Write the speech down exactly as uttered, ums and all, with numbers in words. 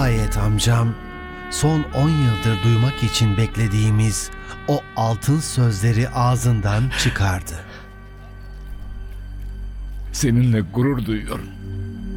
Nihayet amcam son on yıldır duymak için beklediğimiz o altın sözleri ağzından çıkardı. Seninle gurur duyuyorum.